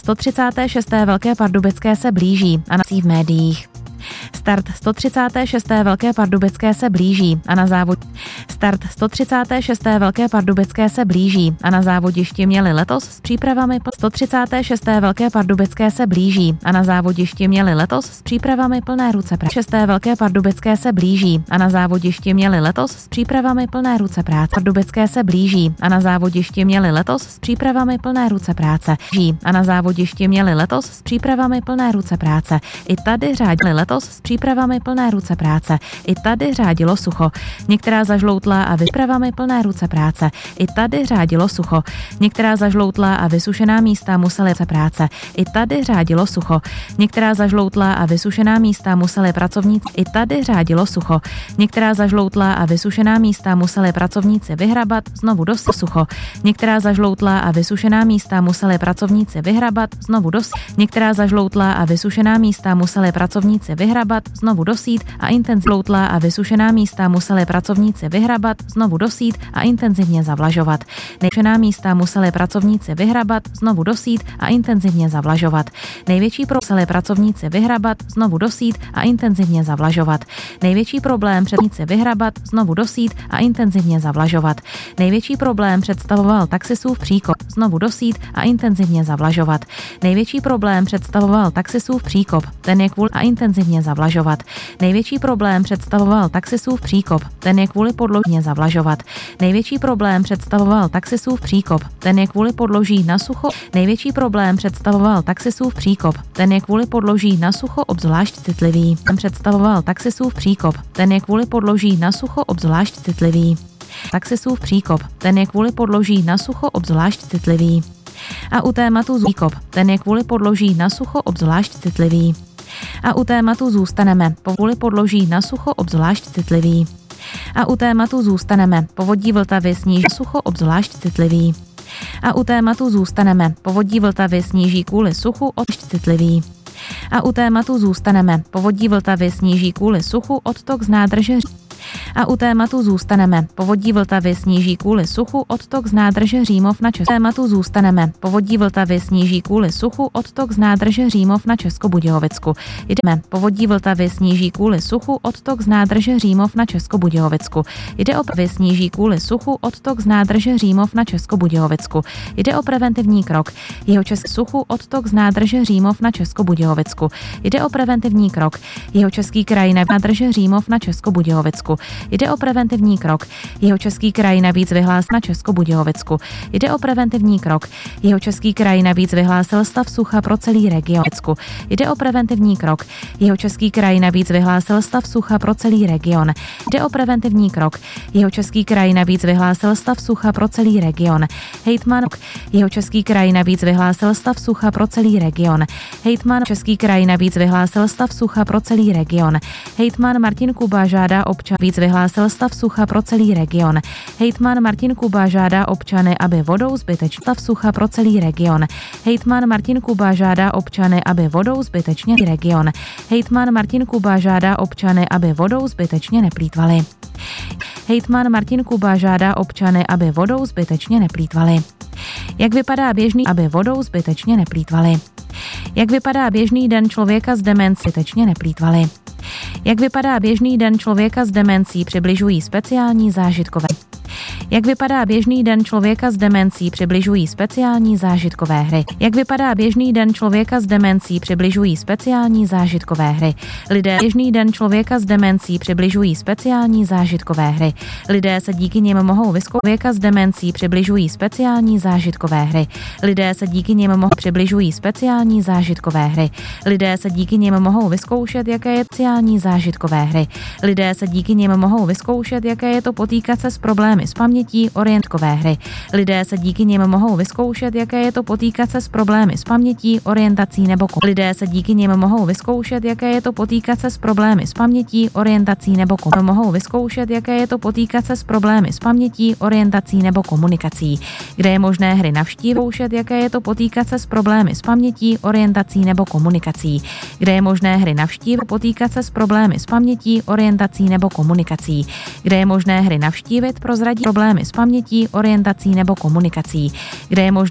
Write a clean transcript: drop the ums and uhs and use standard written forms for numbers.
136. Velké pardubické se blíží a v médiích. Start 136. Velké pardubické se blíží a na Start 136. Velké pardubické se blíží a na závodišti měli letos s přípravami 136. Velké pardubické se blíží a na závodišti měli letos s přípravami plné ruce práce. 6. Velké pardubické se blíží a na závodišti měli letos s přípravami plné ruce práce. Pardubické se blíží a na závodišti měli letos s přípravami plné ruce práce. A na závodišti měli letos s přípravami plné ruce práce. I tady řádili letos s přípravami plné ruce práce. I tady řádilo sucho. Některá zažloutlá a vypravami plné ruce práce. I tady řádilo sucho. Některá zažloutlá a vysušená místa musely práce. I tady řádilo sucho. Některá zažloutlá a vysušená místa museli pracovníci. I tady řádilo sucho. Některá zažloutlá a vysušená místa museli pracovníci vyhrabat, znovu do sucho. Některá zažloutlá a vysušená místa museli pracovníci vyhrabat, znovu do Některá zažloutlá a vysušená místa museli pracovníci vyhrabat, znovu dosít a intenzivloutlá a vysušená místa museli pracovníci vyhrabat, znovu dosít a intenzivně zavlažovat. Nejvysušená místa museli pracovníci vyhrabat, znovu dosít a intenzivně zavlažovat. Největší museli pracovníci vyhrabat, znovu dosít a intenzivně zavlažovat. Největší problém předníci vyhrabat, znovu dosít a intenzivně zavlažovat. Největší problém představoval taxisův příkop, znovu dosít a intenzivně zavlažovat. Největší problém představoval taxisův příkop, ten je kvůli a intenzivně zavlažovat. Největší problém představoval taxisův příkop, ten je kvůli podložně zavlažovat. Největší problém představoval taxisův příkop, ten je kvůli podloží na sucho. Největší problém představoval taxisův příkop, ten je kvůli podloží na sucho obzvlášť citlivý. Představoval taxisův příkop, ten je kvůli podloží na sucho obzvlášť citlivý. Taxisův příkop, ten je kvůli podloží na sucho obzvlášť citlivý. A u tématu příkop, ten je kvůli podloží na sucho obzvlášť citlivý. A u tématu zůstaneme, kvůli podloží na sucho obzvlášť citlivý. A u tématu zůstaneme, povodí Vltavy sníží sucho obzvlášť citlivý. A u tématu zůstaneme, povodí Vltavy sníží kvůli suchu obzvlášť citlivý. A u tématu zůstaneme, povodí Vltavy sníží kvůli suchu odtok z nádrže. A u tématu zůstaneme, povodí Vltavy sníží kvůli suchu odtok z nádrže Římov na Česko. Tématu zůstaneme, povodí Vltavy sníží kvůli suchu odtok z nádrže Římov na Českobudějovicku. Jdeme, povodí Vltavy sníží kvůli suchu odtok z nádrže Římov na Českobudějovicku. Jde o sníží kvůli suchu odtok z nádrže Římov na Českobudějovicku. Jde o preventivní krok. Jeho suchu odtok z nádrže Římov na Českobudějovicku. Jde o preventivní krok. Jeho český kraj na nádrže Římov na Českobudějovicku. Jde o preventivní krok. Jeho český kraj navíc vyhlásil na Českobudějovicku. Jde o preventivní krok. Jeho český kraj navíc vyhlásil stav sucha pro celý region. Jde o preventivní krok. Jeho český kraj navíc vyhlásil stav sucha pro celý region. Jde o preventivní krok. Jeho český kraj navíc vyhlásil stav sucha pro celý region. Hejtman jeho český kraj navíc vyhlásil stav sucha pro celý region. Hejtman český kraj navíc vyhlásil stav sucha pro celý region. Hejtman Martin Kuba žádá občan víc vyhlásil stav sucha pro celý region. Hejtman Martin Kuba žádá občany, aby vodou zbytečně stav sucha pro celý region. Hejtman Martin Kuba žádá občany, aby vodou zbytečně region. Hejtman Martin Kuba žádá občany, aby vodou zbytečně neplýtvali. Hejtman Martin Kuba žádá občany, aby vodou zbytečně neplýtvali. Jak vypadá běžný, aby vodou zbytečně neplýtvali. Jak vypadá běžný den člověka s demencí, zbytečně neplýtvali. Jak vypadá běžný den člověka s demencí, přibližují speciální zážitkové. Jak vypadá běžný den člověka s demencí, přibližují speciální zážitkové hry. Jak vypadá běžný den člověka s demencí, přibližují speciální zážitkové hry. Lidé běžný den člověka s demencí, přibližují speciální zážitkové hry. Lidé se díky nim mohou člověka s demencí, přibližují speciální zážitkové hry. Lidé se díky nim mohou přibližují speciální zážitkové hry. Lidé se díky nim mohou vyzkoušet, jaké je speciální zážitkové hry. Lidé se díky nim mohou vyzkoušet, jaké je to potýkat se s problémy s pamětí, orientkové hry. Lidé se díky nim mohou vyzkoušet, jaké je to potýkat se s problémy s pamětí, orientací nebo lidé se díky nim mohou vyzkoušet, jaké je to potýkat se s problémy s pamětí, orientací nebo mohou vyzkoušet, jaké je to potýkat se s problémy s pamětí, orientací nebo komunikací. Kde je možné hry navštívit, jaké je to potýkat se s problémy s pamětí, orientací nebo komunikací. Kde je možné hry navštívit, potýkat se s problémy s pamětí, orientací nebo komunikací. Kde je možné hry navštívit, prozradit problémy s pamětí, orientací nebo komunikací. Kde je možné